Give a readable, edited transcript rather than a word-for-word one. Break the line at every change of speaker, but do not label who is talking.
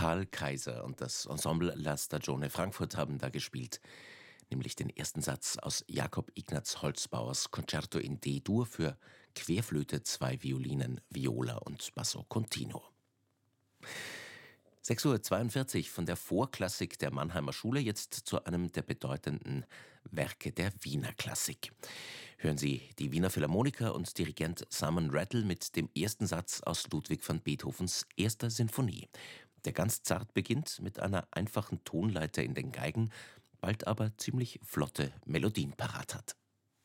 Karl Kaiser und das Ensemble La Stagione Frankfurt haben da gespielt, nämlich den ersten Satz aus Jakob Ignaz Holzbauers Concerto in D-Dur für Querflöte, zwei Violinen, Viola und Basso Continuo. 6:42 Uhr von der Vorklassik der Mannheimer Schule jetzt zu einem der bedeutenden Werke der Wiener Klassik. Hören Sie die Wiener Philharmoniker und Dirigent Simon Rattle mit dem ersten Satz aus Ludwig van Beethovens erster Sinfonie, der ganz zart beginnt mit einer einfachen Tonleiter in den Geigen, bald aber ziemlich flotte Melodien parat hat.